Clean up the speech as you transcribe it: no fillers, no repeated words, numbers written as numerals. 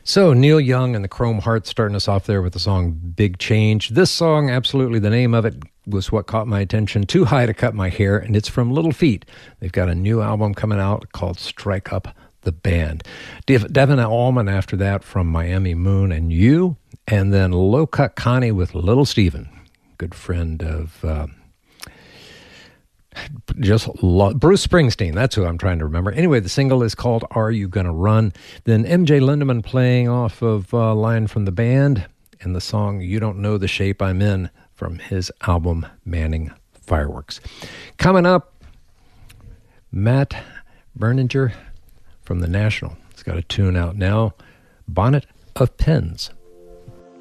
So Neil Young and the Chrome Hearts starting us off there with the song Big Change. This song, absolutely the name of it was what caught my attention. Too High to Cut My Hair, and it's from Little Feat. They've got a new album coming out called Strike Up the Band. Devin Allman after that from Miami Moon and You, and then Low Cut Connie with Little Steven, good friend of Bruce Springsteen. That's who I'm trying to remember. Anyway, the single is called Are You Gonna Run? Then MJ Lindemann playing off of a line from the band and the song You Don't Know the Shape I'm In from his album Manning Fireworks. Coming up, Matt Berninger from The National. It's got a tune out now, Bonnet of Pens.